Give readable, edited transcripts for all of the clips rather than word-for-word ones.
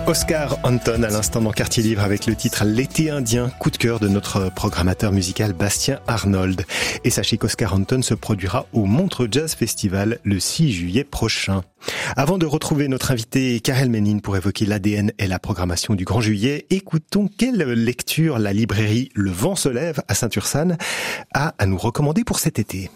Oscar Anton à l'instant dans Quartier Livre avec le titre L'été indien, coup de cœur de notre programmateur musical Bastien Arnold. Et sachez qu'Oscar Anton se produira au Montreux Jazz Festival le 6 juillet prochain. Avant de retrouver notre invité Karel Ménine pour évoquer l'ADN et la programmation du Grand Juillet, écoutons quelle lecture la librairie Le Vent se lève à Saint-Ursanne a à nous recommander pour cet été.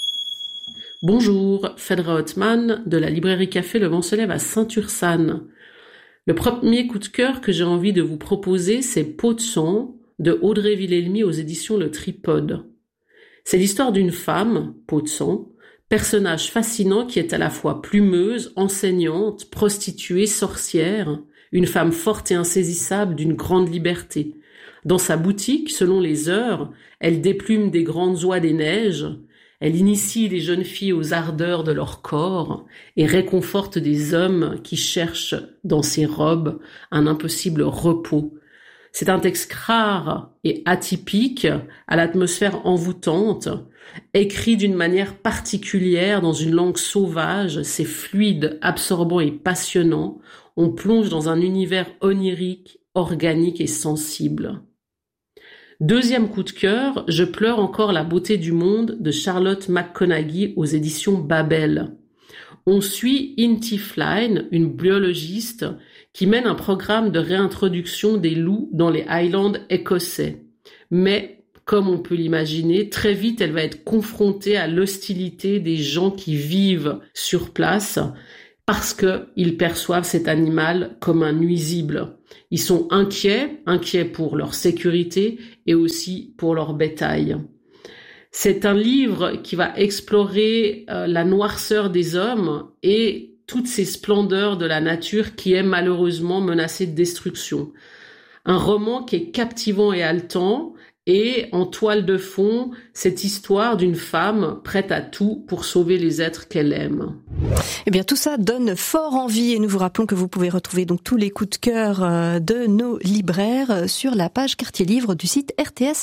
Bonjour, Fedra Othman de la librairie Café Le Vent se lève à Saint-Ursanne. Le premier coup de cœur que j'ai envie de vous proposer, c'est Peau de sang de Audrey Villelmy aux éditions Le Tripode. C'est l'histoire d'une femme, Peau de sang, personnage fascinant qui est à la fois plumeuse, enseignante, prostituée, sorcière, une femme forte et insaisissable d'une grande liberté. Dans sa boutique, selon les heures, elle déplume des grandes oies des neiges, elle initie les jeunes filles aux ardeurs de leur corps et réconforte des hommes qui cherchent dans ses robes un impossible repos. C'est un texte rare et atypique, à l'atmosphère envoûtante, écrit d'une manière particulière dans une langue sauvage, c'est fluide, absorbant et passionnant. On plonge dans un univers onirique, organique et sensible. Deuxième coup de cœur, Je pleure encore la beauté du monde de Charlotte McConaghy aux éditions Babel. On suit Inti Flynn, une biologiste qui mène un programme de réintroduction des loups dans les Highlands écossais. Mais, comme on peut l'imaginer, très vite elle va être confrontée à l'hostilité des gens qui vivent sur place parce qu'ils perçoivent cet animal comme un nuisible. Ils sont inquiets pour leur sécurité et aussi pour leur bétail. C'est un livre qui va explorer la noirceur des hommes et toutes ces splendeurs de la nature qui est malheureusement menacée de destruction. Un roman qui est captivant et haletant et en toile de fond, cette histoire d'une femme prête à tout pour sauver les êtres qu'elle aime. Eh bien, tout ça donne fort envie et nous vous rappelons que vous pouvez retrouver donc tous les coups de cœur de nos libraires sur la page Quartier Livre du site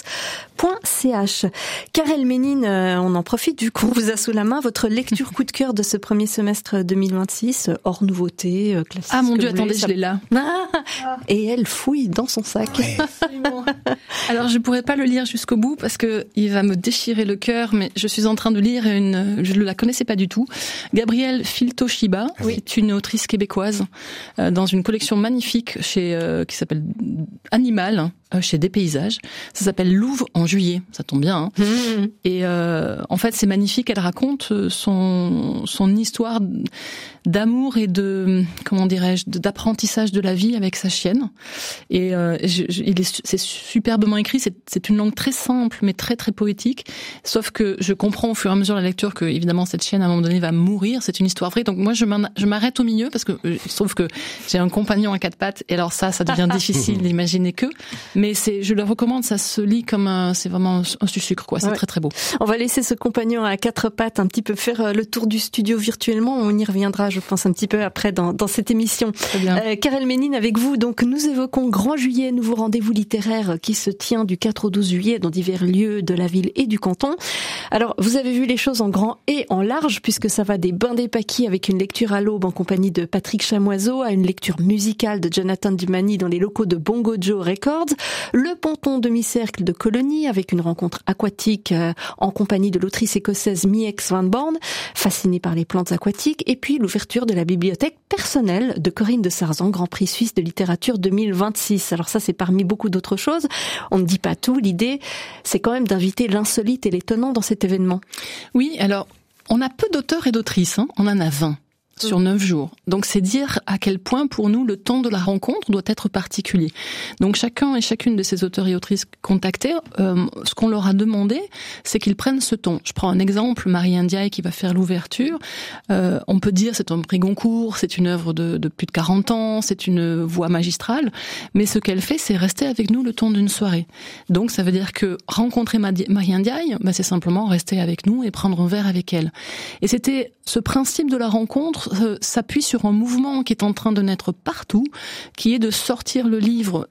rts.ch. Karel Ménine, on en profite du coup, on vous a sous la main votre lecture coup de cœur de ce premier semestre 2026, hors nouveauté, classique. Ah mon Dieu, attendez, je l'ai là. Et elle fouille dans son sac. Ouais. Alors, je pourrais pas le lire jusqu'au bout parce que il va me déchirer le cœur, mais je suis en train de lire je ne la connaissais pas du tout. Gabrielle Filtoshiba, qui est une autrice québécoise, dans une collection magnifique qui s'appelle Animal, chez Des Paysages. Ça s'appelle Louve en juillet. Ça tombe bien, hein. Et en fait, c'est magnifique. Elle raconte son histoire d'amour et d'apprentissage de la vie avec sa chienne. Et c'est superbement écrit. C'est une langue très simple, mais très très poétique. Sauf que je comprends au fur et à mesure de la lecture que évidemment cette chienne à un moment donné va mourir. C'est une histoire vraie. Donc moi je m'arrête au milieu parce que il se trouve que j'ai un compagnon à quatre pattes. Et alors ça devient difficile d'imaginer que. Mais je le recommande, ça se lit comme c'est vraiment un sucre, quoi. C'est très très beau. On va laisser ce compagnon à quatre pattes un petit peu faire le tour du studio virtuellement. On y reviendra, je pense, un petit peu après dans cette émission. Très bien. Karel Ménine avec vous. Donc, nous évoquons Grand Juillet, nouveau rendez-vous littéraire qui se tient du 4 au 12 juillet dans divers lieux de la ville et du canton. Alors, vous avez vu les choses en grand et en large puisque ça va des bains des paquis avec une lecture à l'aube en compagnie de Patrick Chamoiseau à une lecture musicale de Jonathan Dumani dans les locaux de Bongo Joe Records. Le ponton demi-cercle de Colonie avec une rencontre aquatique en compagnie de l'autrice écossaise Miex Van Born, fascinée par les plantes aquatiques, et puis l'ouverture de la bibliothèque personnelle de Corinne de Sarzan, Grand Prix Suisse de littérature 2026. Alors ça, c'est parmi beaucoup d'autres choses. On ne dit pas tout. L'idée, c'est quand même d'inviter l'insolite et l'étonnant dans cet événement. Oui, alors, on a peu d'auteurs et d'autrices, hein. On en a 20. Sur 9 jours. Donc c'est dire à quel point pour nous le temps de la rencontre doit être particulier. Donc chacun et chacune de ces auteurs et autrices contactés, ce qu'on leur a demandé, c'est qu'ils prennent ce temps. Je prends un exemple, Marie Ndiaye qui va faire l'ouverture. On peut dire c'est un prix Goncourt, c'est une œuvre de plus de 40 ans, c'est une voix magistrale, mais ce qu'elle fait, c'est rester avec nous le temps d'une soirée. Donc ça veut dire que rencontrer Marie Ndiaye, c'est simplement rester avec nous et prendre un verre avec elle. Et c'était ce principe de la rencontre s'appuie sur un mouvement qui est en train de naître partout, qui est de sortir le livre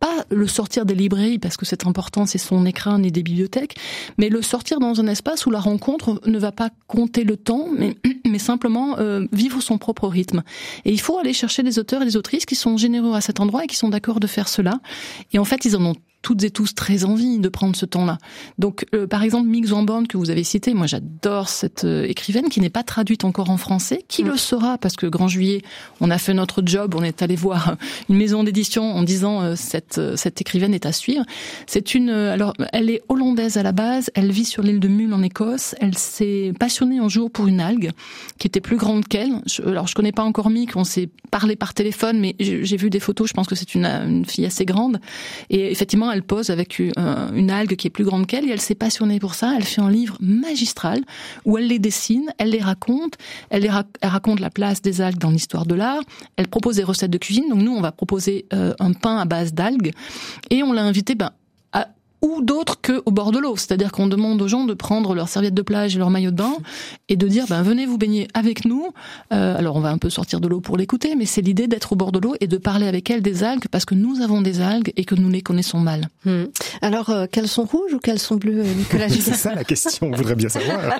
pas le sortir des librairies parce que c'est important, c'est son écrin, ni des bibliothèques, mais le sortir dans un espace où la rencontre ne va pas compter le temps, mais simplement vivre son propre rythme. Et il faut aller chercher des auteurs et des autrices qui sont généreux à cet endroit et qui sont d'accord de faire cela. Et en fait, ils en ont toutes et tous très envie de prendre ce temps-là. Donc, par exemple, Mick Zwanborn, que vous avez cité, moi j'adore cette écrivaine qui n'est pas traduite encore en français, qui le sera, parce que Grand Juillet, on a fait notre job, on est allé voir une maison d'édition en disant cette écrivaine est à suivre. Alors, elle est hollandaise à la base, elle vit sur l'île de Mull en Écosse, elle s'est passionnée un jour pour une algue qui était plus grande qu'elle. Alors, je connais pas encore Mick, on s'est parlé par téléphone, mais j'ai vu des photos, je pense que c'est une fille assez grande. Et effectivement, elle pose avec une algue qui est plus grande qu'elle et elle s'est passionnée pour ça. Elle fait un livre magistral où elle les dessine, elle les raconte, elle raconte la place des algues dans l'histoire de l'art. Elle propose des recettes de cuisine. Donc nous, on va proposer un pain à base d'algues et on l'a invité ou d'autres qu'au bord de l'eau. C'est-à-dire qu'on demande aux gens de prendre leur serviette de plage et leur maillot de bain et de dire venez vous baigner avec nous. Alors on va un peu sortir de l'eau pour l'écouter, mais c'est l'idée d'être au bord de l'eau et de parler avec elle des algues parce que nous avons des algues et que nous les connaissons mal. Alors qu'elles sont rouges ou qu'elles sont bleues, Nicolas Julien? C'est ça la question, on voudrait bien savoir.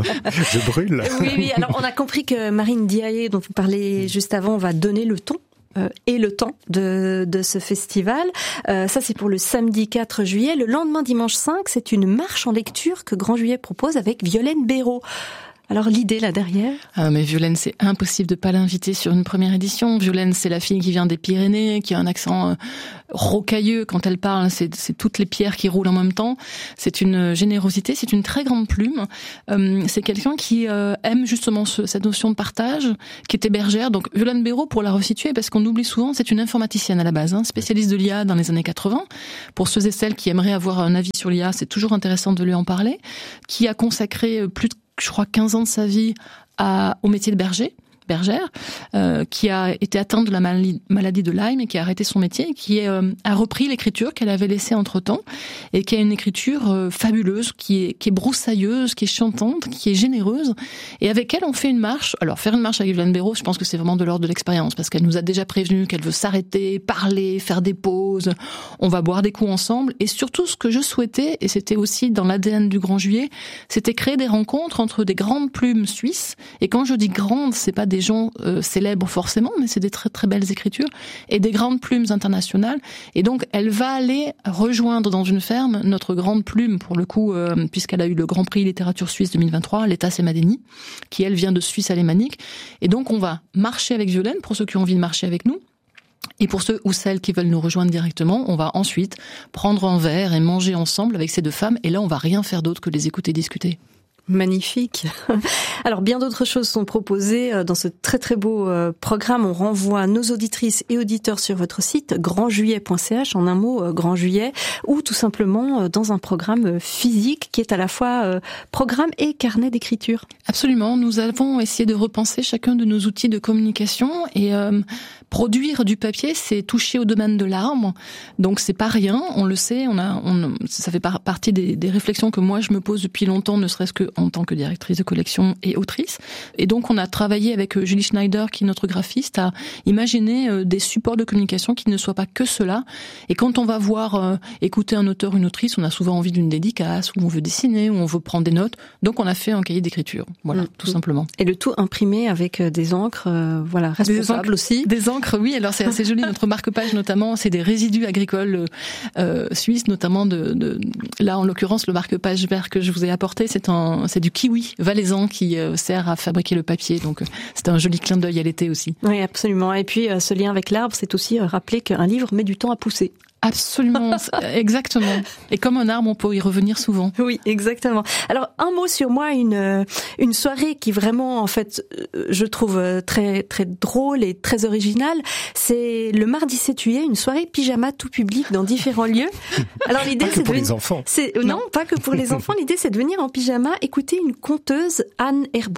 Je brûle. Oui, alors on a compris que Marine Diaye, dont vous parlez juste avant, va donner le ton. Et le temps de ce festival. Ça, c'est pour le samedi 4 juillet. Le lendemain, dimanche 5, c'est une marche en lecture que Grand Juillet propose avec Violaine Béraud. Alors l'idée là derrière? Mais Violaine, c'est impossible de pas l'inviter sur une première édition. Violaine, c'est la fille qui vient des Pyrénées, qui a un accent rocailleux quand elle parle. C'est toutes les pierres qui roulent en même temps. C'est une générosité, c'est une très grande plume. C'est quelqu'un qui aime justement cette notion de partage, qui était bergère. Donc Violaine Béraud, pour la resituer, parce qu'on oublie souvent, c'est une informaticienne à la base, spécialiste de l'IA dans les années 80. Pour ceux et celles qui aimeraient avoir un avis sur l'IA, c'est toujours intéressant de lui en parler. Qui a consacré plus de 15 ans de sa vie au métier de bergère, qui a été atteinte de la maladie de Lyme et qui a arrêté son métier, et qui a repris l'écriture qu'elle avait laissée entre-temps et qui a une écriture fabuleuse, qui est broussailleuse, qui est chantante, qui est généreuse. Et avec elle, on fait une marche. Alors, faire une marche avec Violaine Béraud, je pense que c'est vraiment de l'ordre de l'expérience parce qu'elle nous a déjà prévenu qu'elle veut s'arrêter, parler, faire des pauses. On va boire des coups ensemble. Et surtout, ce que je souhaitais, et c'était aussi dans l'ADN du Grand Juillet, c'était créer des rencontres entre des grandes plumes suisses. Et quand je dis grandes, c'est pas des gens célèbres forcément, mais c'est des très très belles écritures et des grandes plumes internationales. Et donc, elle va aller rejoindre dans une ferme notre grande plume, pour le coup, puisqu'elle a eu le Grand Prix Littérature Suisse 2023, Leta Semadeni, qui elle vient de Suisse alémanique. Et donc, on va marcher avec Violaine, pour ceux qui ont envie de marcher avec nous. Et pour ceux ou celles qui veulent nous rejoindre directement, on va ensuite prendre un verre et manger ensemble avec ces deux femmes. Et là, on va rien faire d'autre que les écouter discuter. Magnifique. Alors, bien d'autres choses sont proposées dans ce très très beau programme. On renvoie nos auditrices et auditeurs sur votre site grandjuillet.ch, en un mot Grand Juillet, ou tout simplement dans un programme physique qui est à la fois programme et carnet d'écriture. Absolument. Nous avons essayé de repenser chacun de nos outils de communication et produire du papier, c'est toucher au domaine de l'arbre. Donc c'est pas rien, on le sait. Ça fait partie des réflexions que moi je me pose depuis longtemps, ne serait-ce que en tant que directrice de collection et autrice. Et donc on a travaillé avec Julie Schneider, qui est notre graphiste, à imaginer des supports de communication qui ne soient pas que cela. Et quand on va écouter un auteur, une autrice, on a souvent envie d'une dédicace, ou on veut dessiner, ou on veut prendre des notes. Donc on a fait un cahier d'écriture, voilà, tout simplement. Et le tout imprimé avec des encres, responsables aussi. Des encres, oui. Alors c'est assez joli. Notre marque-page notamment, c'est des résidus agricoles suisses, notamment là en l'occurrence le marque-page vert que je vous ai apporté, c'est du kiwi valaisan qui sert à fabriquer le papier. Donc c'était un joli clin d'œil à l'été aussi. Oui, absolument. Et puis ce lien avec l'arbre, c'est aussi rappeler qu'un livre met du temps à pousser. Absolument, exactement. Et comme un arbre, on peut y revenir souvent. Oui, exactement. Alors, un mot sur moi, une soirée qui vraiment, en fait, je trouve très très drôle et très originale. C'est le mardi 7 juillet, une soirée pyjama tout public dans différents lieux. Alors l'idée, c'est pour les enfants. Non, pas que pour les enfants. L'idée, c'est de venir en pyjama écouter une conteuse, Anne Herbeau.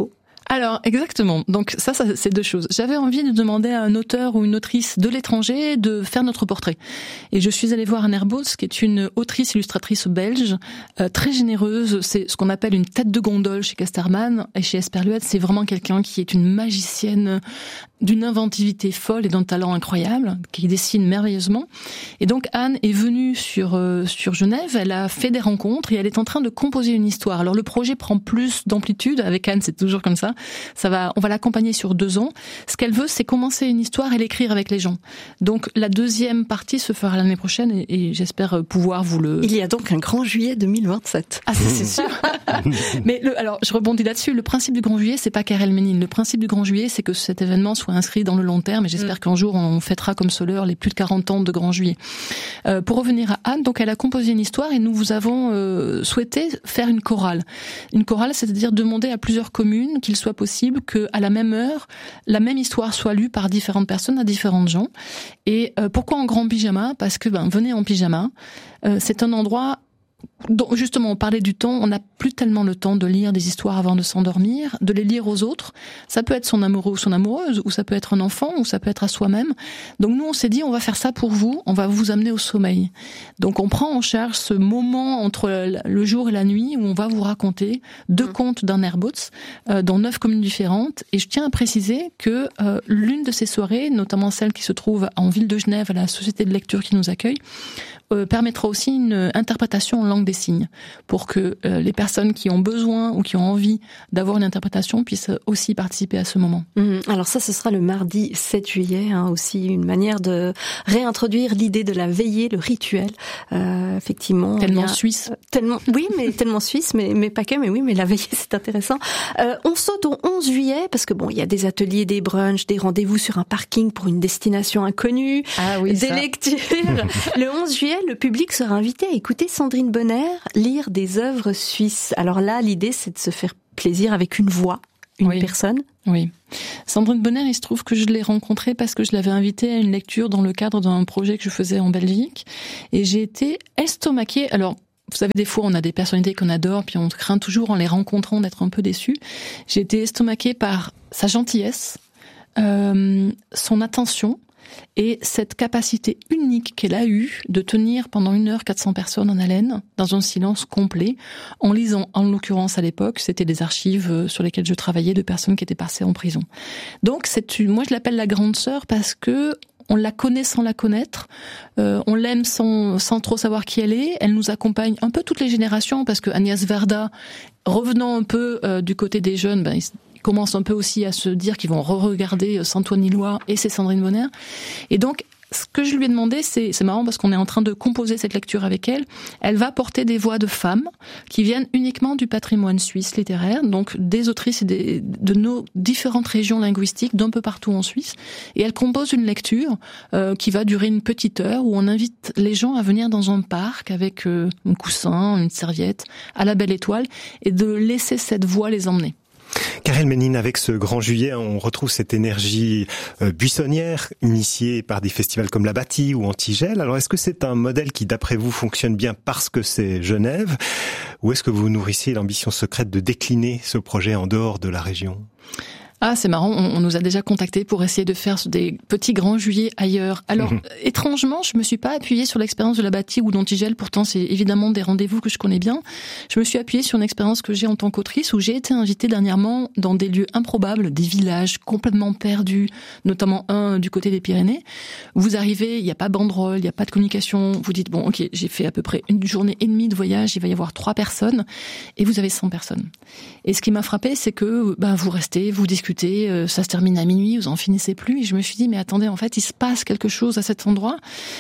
Alors, exactement. Donc ça c'est deux choses. J'avais envie de demander à un auteur ou une autrice de l'étranger de faire notre portrait. Et je suis allée voir Anne Herbaults, qui est une autrice illustratrice belge, très généreuse. C'est ce qu'on appelle une tête de gondole chez Casterman et chez Esperluette. C'est vraiment quelqu'un qui est une magicienne d'une inventivité folle et d'un talent incroyable, qui dessine merveilleusement. Et donc Anne est venue sur Genève, elle a fait des rencontres et elle est en train de composer une histoire. Alors le projet prend plus d'amplitude, avec Anne c'est toujours comme ça. On va l'accompagner sur 2 ans. Ce qu'elle veut, c'est commencer une histoire et l'écrire avec les gens. Donc la deuxième partie se fera l'année prochaine et j'espère pouvoir vous le... Il y a donc un grand juillet 2027. Ah c'est sûr. Mais alors je rebondis là-dessus, le principe du grand juillet, c'est pas Karel Ménil. Le principe du grand juillet, c'est que cet événement soit inscrit dans le long terme et j'espère qu'un jour on fêtera comme Soleure les plus de 40 ans de grand juillet. Pour revenir à Anne, donc elle a composé une histoire et nous vous avons souhaité faire une chorale. Une chorale, c'est-à-dire demander à plusieurs communes qu'il soit possible que à la même heure, la même histoire soit lue par différentes personnes à différentes gens. Et pourquoi en grand pyjama ? Parce que venez en pyjama. C'est un endroit dont, justement, on parlait du temps, on n'a plus tellement le temps de lire des histoires avant de s'endormir, de les lire aux autres. Ça peut être son amoureux ou son amoureuse, ou ça peut être un enfant, ou ça peut être à soi-même. Donc nous, on s'est dit, on va faire ça pour vous, on va vous amener au sommeil. Donc on prend en charge ce moment entre le jour et la nuit où on va vous raconter 2 contes d'Anne Herbaults dans 9 communes différentes. Et je tiens à préciser que l'une de ces soirées, notamment celle qui se trouve en ville de Genève, à la Société de lecture qui nous accueille, permettra aussi une interprétation en langue des signes pour que les personnes qui ont besoin ou qui ont envie d'avoir une interprétation puissent aussi participer à ce moment. Alors ça, ce sera le mardi 7 juillet, aussi une manière de réintroduire l'idée de la veillée, le rituel. Effectivement. Tellement suisse. Tellement suisse, mais pas que, mais oui, mais la veillée, c'est intéressant. On saute au 11 juillet parce que il y a des ateliers, des brunchs, des rendez-vous sur un parking pour une destination inconnue, des lectures. Le 11 juillet, le public sera invité à écouter Sandrine Bonner lire des œuvres suisses. Alors là, l'idée, c'est de se faire plaisir avec une voix, une personne. Oui. Sandrine Bonner, il se trouve que je l'ai rencontrée parce que je l'avais invitée à une lecture dans le cadre d'un projet que je faisais en Belgique. Et j'ai été estomaquée. Alors, vous savez, des fois, on a des personnalités qu'on adore, puis on craint toujours en les rencontrant d'être un peu déçu. J'ai été estomaquée par sa gentillesse, son attention, et cette capacité unique qu'elle a eue de tenir pendant 1 heure 400 personnes en haleine, dans un silence complet, en lisant, en l'occurrence à l'époque, c'était des archives sur lesquelles je travaillais de personnes qui étaient passées en prison. Donc moi je l'appelle la grande sœur parce que on la connaît sans la connaître, on l'aime sans trop savoir qui elle est, elle nous accompagne un peu toutes les générations parce que Agnès Varda, revenant un peu du côté des jeunes, commencent un peu aussi à se dire qu'ils vont re-regarder Saint-Ouen Illois et c'est Sandrine Bonner. Et donc, ce que je lui ai demandé, c'est marrant parce qu'on est en train de composer cette lecture avec elle. Elle va porter des voix de femmes qui viennent uniquement du patrimoine suisse littéraire, donc des autrices et de nos différentes régions linguistiques d'un peu partout en Suisse. Et elle compose une lecture qui va durer une petite heure où on invite les gens à venir dans un parc avec un coussin, une serviette, à la belle étoile et de laisser cette voix les emmener. Karel Ménil, avec ce grand juillet, on retrouve cette énergie buissonnière, initiée par des festivals comme la Bâtie ou Antigel. Alors, est-ce que c'est un modèle qui, d'après vous, fonctionne bien parce que c'est Genève, ou est-ce que vous nourrissez l'ambition secrète de décliner ce projet en dehors de la région ? Ah, c'est marrant, on nous a déjà contactés pour essayer de faire des petits grands juillets ailleurs. Alors, étrangement, je me suis pas appuyée sur l'expérience de la Bâtie ou d'Antigel, pourtant c'est évidemment des rendez-vous que je connais bien. Je me suis appuyée sur une expérience que j'ai en tant qu'autrice où j'ai été invitée dernièrement dans des lieux improbables, des villages complètement perdus, notamment un du côté des Pyrénées. Vous arrivez, il n'y a pas banderole, il n'y a pas de communication, vous dites bon, ok, j'ai fait à peu près 1 journée et demie de voyage, il va y avoir 3 personnes, et vous avez 100 personnes. Et ce qui m'a frappée, c'est que vous restez, vous discutez, ça se termine à minuit, vous en finissez plus. Et je me suis dit, mais attendez, en fait, il se passe quelque chose à cet endroit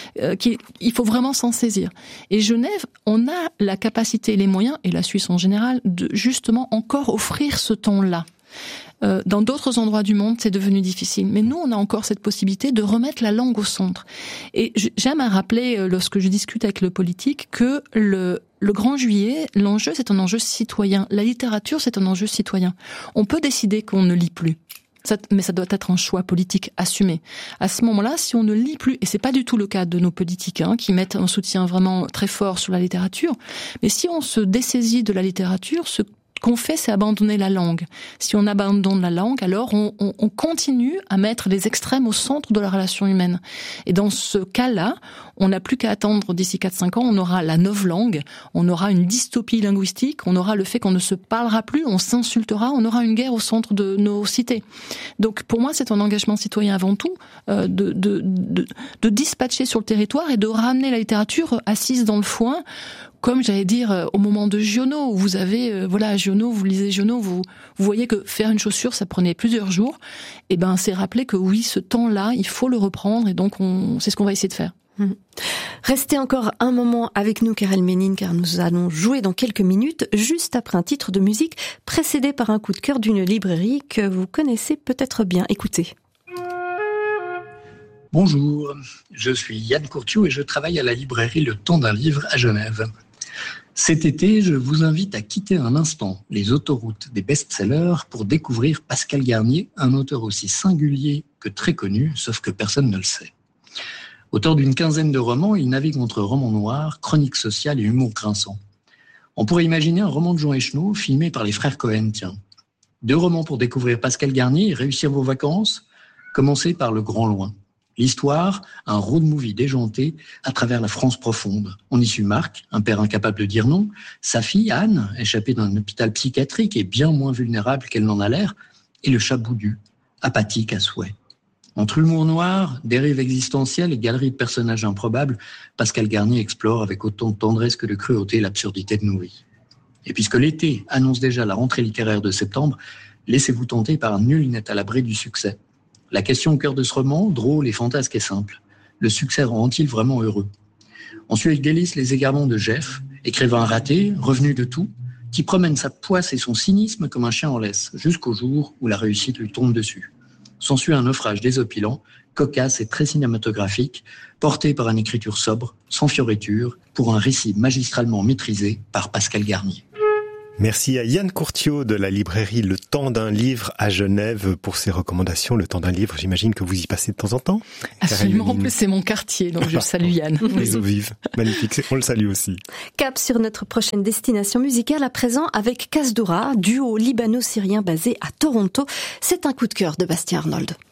il faut vraiment s'en saisir. Et Genève, on a la capacité et les moyens, et la Suisse en général, de justement encore offrir ce temps-là. Dans d'autres endroits du monde, c'est devenu difficile. Mais nous, on a encore cette possibilité de remettre la langue au centre. Et j'aime à rappeler, lorsque je discute avec le politique, que le grand juillet, l'enjeu, c'est un enjeu citoyen. La littérature, c'est un enjeu citoyen. On peut décider qu'on ne lit plus. Mais ça doit être un choix politique assumé. À ce moment-là, si on ne lit plus, et c'est pas du tout le cas de nos politiques, qui mettent un soutien vraiment très fort sur la littérature, mais si on se dessaisit de la littérature, ce qu'on fait, c'est abandonner la langue. Si on abandonne la langue, alors on continue à mettre les extrêmes au centre de la relation humaine. Et dans ce cas-là, on n'a plus qu'à attendre d'ici 4-5 ans, on aura la novlangue, on aura une dystopie linguistique, on aura le fait qu'on ne se parlera plus, on s'insultera, on aura une guerre au centre de nos cités. Donc pour moi, c'est un engagement citoyen avant tout, de dispatcher sur le territoire et de ramener la littérature assise dans le foin, comme j'allais dire au moment de Giono, où vous avez, Giono, vous lisez Giono, vous voyez que faire une chaussure, ça prenait plusieurs jours. Et ben, c'est rappeler que oui, ce temps-là, il faut le reprendre, et donc c'est ce qu'on va essayer de faire. Restez encore un moment avec nous, Karel Ménine, car nous allons jouer dans quelques minutes, juste après un titre de musique précédé par un coup de cœur d'une librairie que vous connaissez peut-être bien. Écoutez. Bonjour, je suis Yann Courtiou et je travaille à la librairie Le Temps d'un livre à Genève. Cet été, je vous invite à quitter un instant les autoroutes des best-sellers pour découvrir Pascal Garnier, un auteur aussi singulier que très connu, sauf que personne ne le sait. Auteur d'une quinzaine de romans, il navigue entre romans noirs, chroniques sociales et humour grinçant. On pourrait imaginer un roman de Jean Echenot filmé par les frères Cohen, tiens. 2 romans pour découvrir Pascal Garnier et réussir vos vacances. Commencez par Le Grand Loin. L'histoire, un road movie déjanté à travers la France profonde. On y suit Marc, un père incapable de dire non, sa fille Anne, échappée d'un hôpital psychiatrique et bien moins vulnérable qu'elle n'en a l'air, et le chat Boudu, apathique à souhait. Entre humour noir, dérive existentielle et galerie de personnages improbables, Pascal Garnier explore avec autant de tendresse que de cruauté l'absurdité de nos vies. Et puisque l'été annonce déjà la rentrée littéraire de septembre, laissez-vous tenter par Nul n'est à l'abri du succès. La question au cœur de ce roman, drôle et fantasque, est simple. Le succès rend-il vraiment heureux ? On suit avec délice les égarements de Jeff, écrivain raté, revenu de tout, qui promène sa poisse et son cynisme comme un chien en laisse, jusqu'au jour où la réussite lui tombe dessus. S'ensuit un naufrage désopilant, cocasse et très cinématographique, porté par une écriture sobre, sans fioriture, pour un récit magistralement maîtrisé par Pascal Garnier. Merci à Yann Courtiau de la librairie Le Temps d'un livre à Genève pour ses recommandations. Le Temps d'un livre, j'imagine que vous y passez de temps en temps. Absolument, en plus c'est mon quartier, donc je salue Yann. Les eaux vives, magnifique, on le salue aussi. Cap sur notre prochaine destination musicale à présent avec Kasdoura, duo libano-syrien basé à Toronto. C'est un coup de cœur de Bastien Arnold.